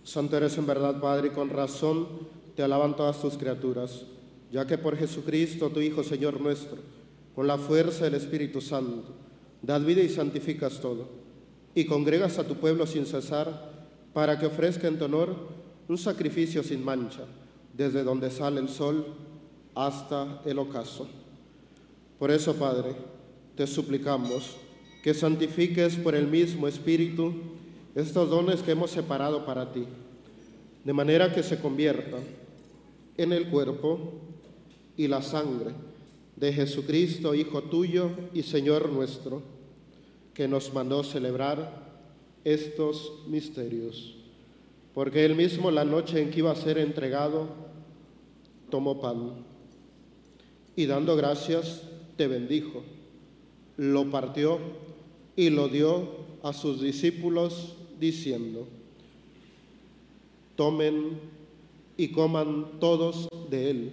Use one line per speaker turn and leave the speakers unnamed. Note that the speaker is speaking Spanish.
Santo eres en verdad, Padre, y con razón te alaban todas tus criaturas, ya que por Jesucristo, tu Hijo, Señor nuestro, con la fuerza del Espíritu Santo, das vida y santificas todo, y congregas a tu pueblo sin cesar, para que ofrezca en tu honor un sacrificio sin mancha, desde donde sale el sol hasta el ocaso. Por eso, Padre, te suplicamos que santifiques por el mismo Espíritu estos dones que hemos separado para ti, de manera que se conviertan en el cuerpo y la sangre de Jesucristo, Hijo tuyo y Señor nuestro, que nos mandó celebrar estos misterios. Porque él mismo, la noche en que iba a ser entregado, tomó pan y dando gracias, te bendijo, lo partió y lo dio a sus discípulos, diciendo: tomen y coman todos de él,